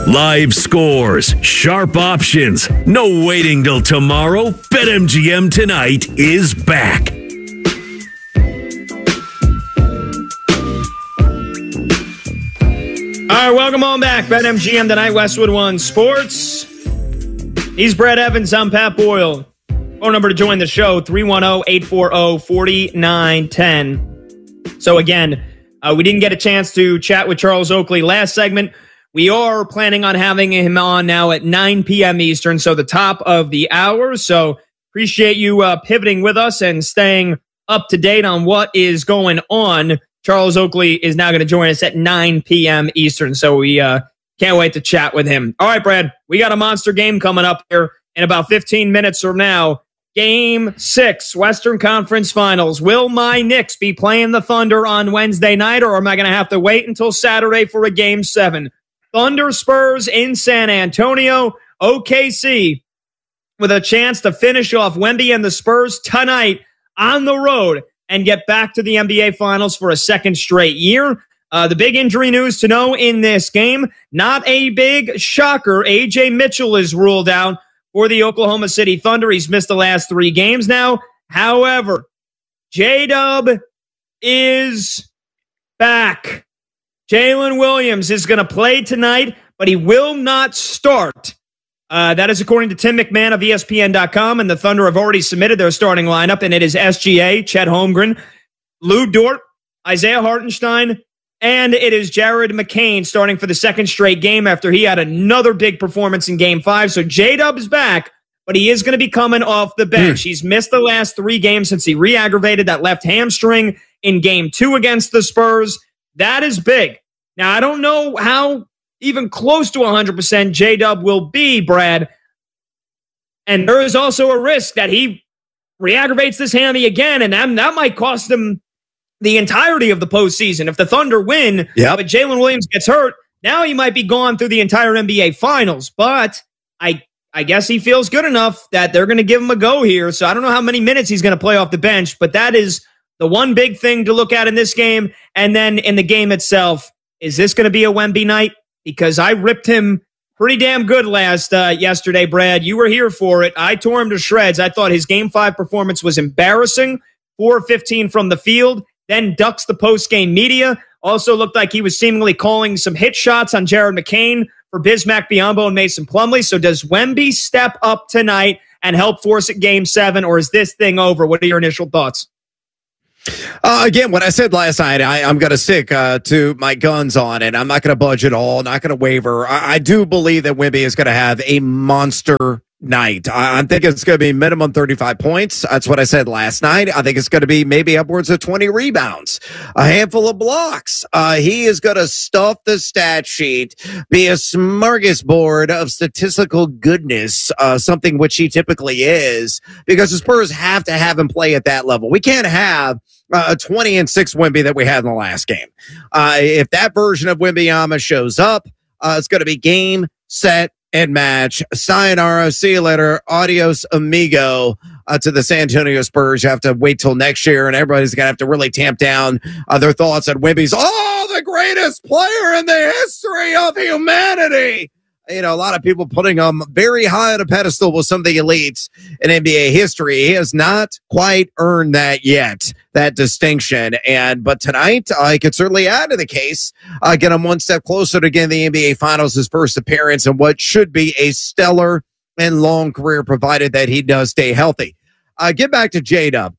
Live scores, sharp options. No waiting till tomorrow. BetMGM tonight is back. All right, welcome on back. BetMGM tonight, Westwood One Sports. He's Brad Evans. I'm Pat Boyle. Phone number to join the show, 310-840-4910. So again, we didn't get a chance to chat with Charles Oakley last segment. We are planning on having him on now at 9 p.m. Eastern, so the top of the hour. So appreciate you pivoting with us and staying up to date on what is going on. Charles Oakley is now going to join us at 9 p.m. Eastern, so we can't wait to chat with him. All right, Brad, we got a monster game coming up here in about 15 minutes from now. Game 6, Western Conference Finals. Will my Knicks be playing the Thunder on Wednesday night, or am I going to have to wait until Saturday for a Game 7? Thunder Spurs in San Antonio. OKC with a chance to finish off Wemby and the Spurs tonight on the road and get back to the NBA Finals for a second straight year. The big injury news to know in this game, not a big shocker. A.J. Mitchell is ruled out for the Oklahoma City Thunder. He's missed the last 3 games now. However, J-Dub is back. Jalen Williams is going to play tonight, but he will not start. That is according to Tim McMahon of ESPN.com, and the Thunder have already submitted their starting lineup, and it is SGA, Chet Holmgren, Lou Dort, Isaiah Hartenstein, and it is Jared McCain starting for the second straight game after he had another big performance in Game 5. So J-Dub is back, but he is going to be coming off the bench. He's missed the last 3 games since he re-aggravated that left hamstring in Game 2 against the Spurs. That is big. Now, I don't know how even close to 100% J-Dub will be, Brad. And there is also a risk that he re-aggravates this hammy again, and that might cost him the entirety of the postseason. If the Thunder win, but Jalen Williams gets hurt, now he might be gone through the entire NBA Finals. But I guess he feels good enough that they're going to give him a go here. So I don't know how many minutes he's going to play off the bench, but that is the one big thing to look at in this game. And then in the game itself, is this going to be a Wemby night? Because I ripped him pretty damn good yesterday, Brad. You were here for it. I tore him to shreds. I thought his Game 5 performance was embarrassing. 4-15 from the field. Then ducks the post-game media. Also looked like he was seemingly calling some hit shots on Jared McCain for Bismack Biyombo and Mason Plumlee. So does Wemby step up tonight and help force it Game 7, or is this thing over? What are your initial thoughts? Again, what I said last night, I'm going to stick to my guns on it. I'm not going to budge at all, not going to waver. I do believe that Wemby is going to have a monster night. I think it's going to be minimum 35 points. That's what I said last night. I think it's going to be maybe upwards of 20 rebounds, a handful of blocks. He is going to stuff the stat sheet, be a smorgasbord of statistical goodness, something which he typically is, because the Spurs have to have him play at that level. We can't have a 20-6 Wemby that we had in the last game. If that version of Wembanyama shows up, it's going to be game, set, and match. Sayonara, see you later, adios amigo, to the San Antonio Spurs. You have to wait till next year, and everybody's going to have to really tamp down their thoughts on Wemby's, the greatest player in the history of humanity. You know, a lot of people putting him very high on a pedestal with some of the elites in NBA history. He has not quite earned that yet, that distinction. But tonight, I could certainly add to the case, get him one step closer to getting the NBA Finals, his first appearance, and what should be a stellar and long career, provided that he does stay healthy. Get back to J-Dub.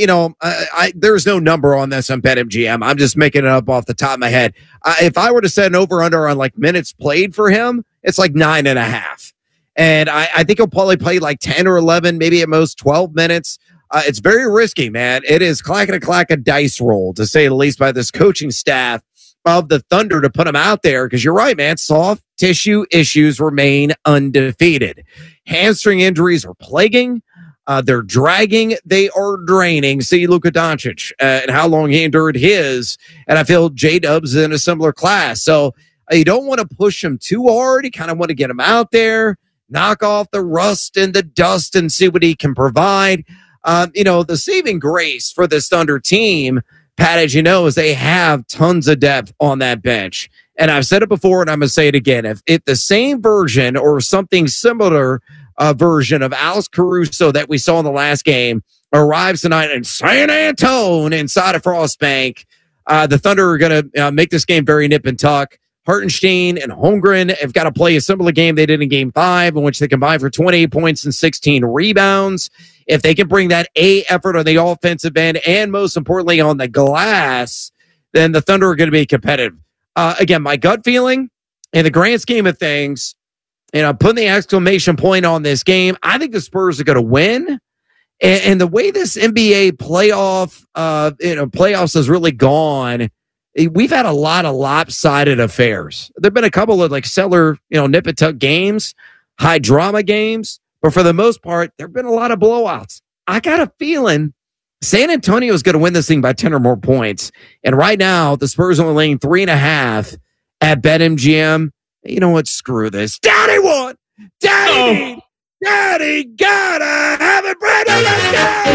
There's no number on this on BetMGM. I'm just making it up off the top of my head. If I were to set an over-under on like minutes played for him, it's like 9.5. And I think he'll probably play like 10 or 11, maybe at most 12 minutes. It's very risky, man. It is clack a dice roll, to say the least, by this coaching staff of the Thunder to put him out there. Because you're right, man. Soft tissue issues remain undefeated. Hamstring injuries are plaguing. They're dragging. They are draining. See Luka Doncic and how long he endured his. And I feel J-Dub's in a similar class. So you don't want to push him too hard. You kind of want to get him out there, knock off the rust and the dust and see what he can provide. The saving grace for this Thunder team, Pat, as you know, is they have tons of depth on that bench. And I've said it before, and I'm going to say it again. If the same version or something similar version of Alex Caruso that we saw in the last game arrives tonight in San Antone inside of Frostbank, the Thunder are going to make this game very nip and tuck. Hartenstein and Holmgren have got to play a similar game they did in Game 5, in which they combined for 28 points and 16 rebounds. If they can bring that A effort on the offensive end and, most importantly, on the glass, then the Thunder are going to be competitive. Again, my gut feeling, in the grand scheme of things, putting the exclamation point on this game, I think the Spurs are going to win. And the way this NBA playoffs has really gone, we've had a lot of lopsided affairs. There've been a couple of stellar, nip and tuck games, high drama games, but for the most part, there've been a lot of blowouts. I got a feeling San Antonio is going to win this thing by 10 or more points. And right now, the Spurs are only laying 3.5 at BetMGM. You know what? Screw this. Daddy won. Daddy. Daddy gotta have it, Brandon. Let's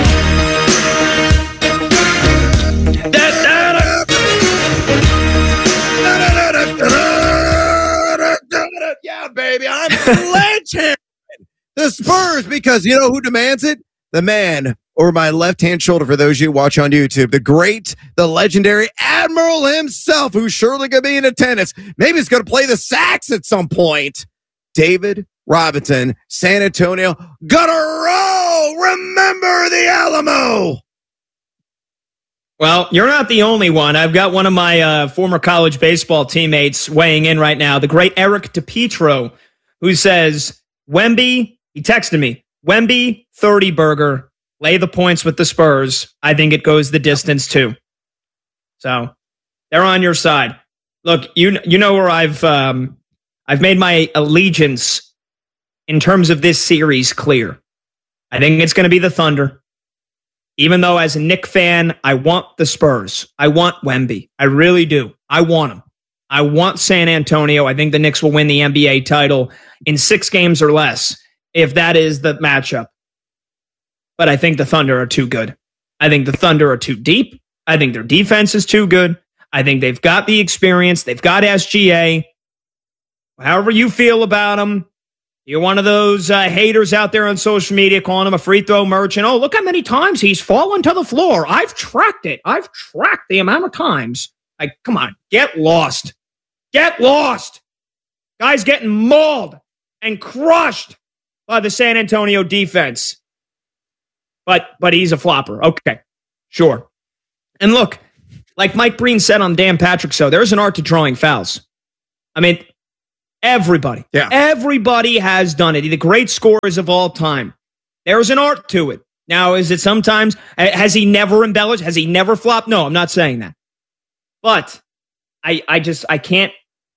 go. Yeah, baby. I'm sledgehammering the Spurs because you know who demands it? The man over my left-hand shoulder, for those of you who watch on YouTube, the great, the legendary Admiral himself, who's surely going to be in attendance. Maybe he's going to play the sax at some point. David Robinson, San Antonio, gonna roll. Remember the Alamo. Well, you're not the only one. I've got one of my former college baseball teammates weighing in right now, the great Eric DePietro, who says, Wemby, he texted me, Wemby, 30 burger, lay the points with the Spurs. I think it goes the distance too. So they're on your side. Look, you know where I've made my allegiance in terms of this series clear. I think it's going to be the Thunder. Even though as a Knick fan, I want the Spurs. I want Wemby. I really do. I want them. I want San Antonio. I think the Knicks will win the NBA title in 6 games or less, if that is the matchup. But I think the Thunder are too good. I think the Thunder are too deep. I think their defense is too good. I think they've got the experience. They've got SGA. However you feel about them, you're one of those haters out there on social media calling him a free throw merchant. Oh, look how many times he's fallen to the floor. I've tracked it. I've tracked the amount of times. Come on, get lost. Get lost. Guy's getting mauled and crushed by the San Antonio defense. But he's a flopper. Okay, sure. And look, like Mike Breen said on Dan Patrick Show, there's an art to drawing fouls. I mean, everybody has done it. The great scorers of all time. There's an art to it. Now, is it sometimes, has he never embellished? Has he never flopped? No, I'm not saying that. But I can't,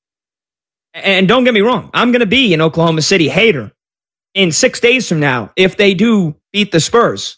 and don't get me wrong, I'm going to be an Oklahoma City hater in 6 days from now if they do beat the Spurs.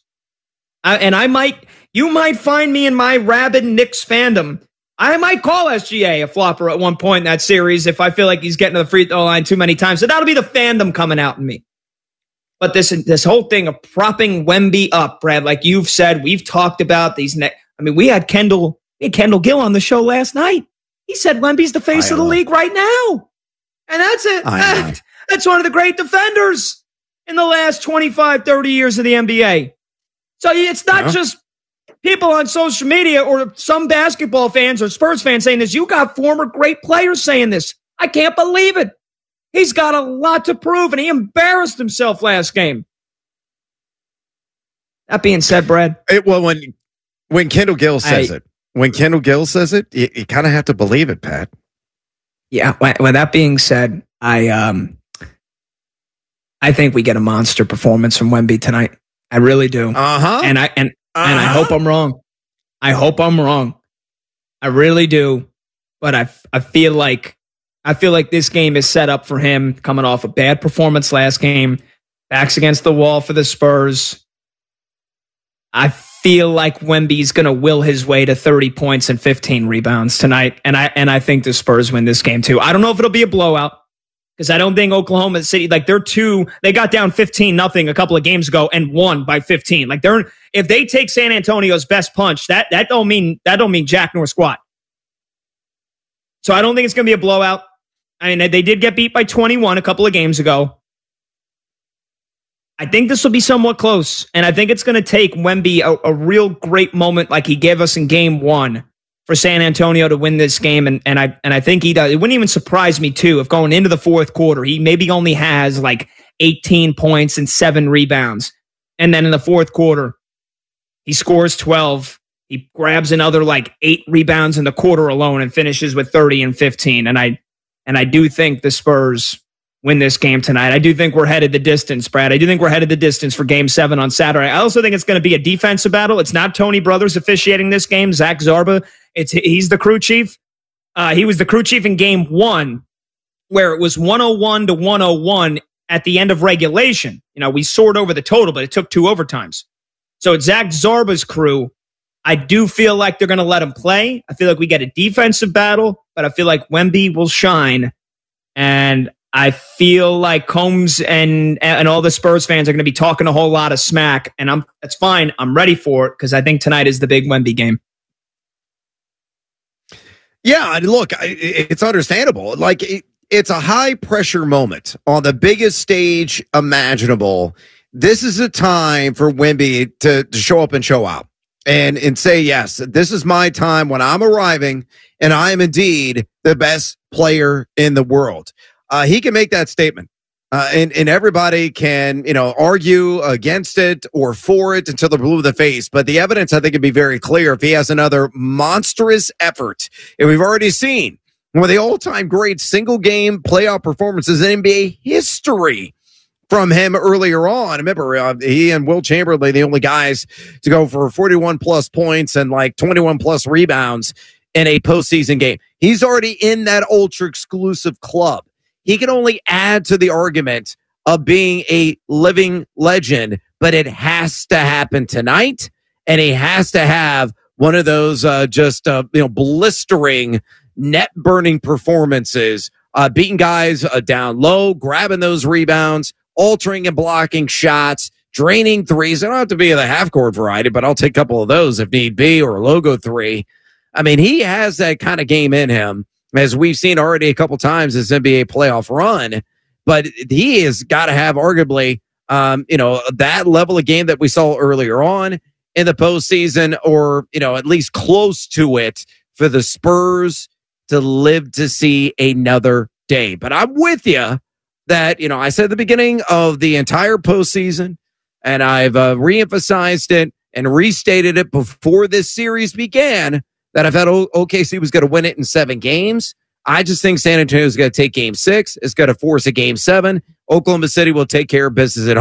You might find me in my rabid Knicks fandom. I might call SGA a flopper at one point in that series if I feel like he's getting to the free throw line too many times. So that'll be the fandom coming out in me. But this whole thing of propping Wemby up, Brad, like you've said, we've talked about these. We had Kendall Gill on the show last night. He said Wemby's the face of the league right now. And that's it. That's one of the great defenders in the last 25, 30 years of the NBA. So it's not just people on social media or some basketball fans or Spurs fans saying this. You got former great players saying this. I can't believe it. He's got a lot to prove, and he embarrassed himself last game. That being said, Brad. When Kendall Gill says it, you kind of have to believe it, Pat. Yeah. Well, that being said, I think we get a monster performance from Wemby tonight. I really do. And I hope I'm wrong. I really do. But I feel like this game is set up for him coming off a bad performance last game. Backs against the wall for the Spurs. I feel like Wemby's going to will his way to 30 points and 15 rebounds tonight. And I think the Spurs win this game too. I don't know if it'll be a blowout, because I don't think Oklahoma City, they got down 15-0 a couple of games ago and won by 15. If they take San Antonio's best punch, that don't mean jack nor squat. So I don't think it's going to be a blowout. I mean, they did get beat by 21 a couple of games ago. I think this will be somewhat close, and I think it's going to take Wemby a real great moment like he gave us in game 1 for San Antonio to win this game, and I think he does. It wouldn't even surprise me, too, if going into the fourth quarter, he maybe only has like 18 points and 7 rebounds, and then in the fourth quarter, he scores 12. He grabs another like 8 rebounds in the quarter alone and finishes with 30 and 15, and I do think the Spurs win this game tonight. I do think we're headed the distance, Brad. I do think we're headed the distance for Game 7 on Saturday. I also think it's going to be a defensive battle. It's not Tony Brothers officiating this game. Zach Zarba, he's the crew chief. He was the crew chief in Game 1, where it was 101 to 101 at the end of regulation. You know, we soared over the total, but it took 2 overtimes. So it's Zach Zarba's crew. I do feel like they're going to let him play. I feel like we get a defensive battle, but I feel like Wemby will shine. And I feel like Combs and all the Spurs fans are going to be talking a whole lot of smack, and that's fine. I'm ready for it because I think tonight is the big Wemby game. Yeah, look, it's understandable. Like it's a high pressure moment on the biggest stage imaginable. This is a time for Wemby to show up and show out and say, yes, this is my time when I'm arriving, and I am indeed the best player in the world. He can make that statement, and everybody can, argue against it or for it until they're blue in the face. But the evidence, I think, would be very clear if he has another monstrous effort. And we've already seen one of the all-time great single-game playoff performances in NBA history from him earlier on. Remember, he and Will Chamberlain, the only guys to go for 41-plus points and like 21-plus rebounds in a postseason game. He's already in that ultra-exclusive club. He can only add to the argument of being a living legend, but it has to happen tonight, and he has to have one of those blistering, net-burning performances, beating guys down low, grabbing those rebounds, altering and blocking shots, draining threes. They don't have to be the half-court variety, but I'll take a couple of those if need be, or a logo 3. I mean, he has that kind of game in him, as we've seen already a couple times this NBA playoff run, but he has got to have arguably, that level of game that we saw earlier on in the postseason, or, at least close to it for the Spurs to live to see another day. But I'm with you that, I said at the beginning of the entire postseason, and I've reemphasized it and restated it before this series began, that I thought OKC was going to win it in 7 games. I just think San Antonio is going to take Game 6. It's going to force a Game 7. Oklahoma City will take care of business at home.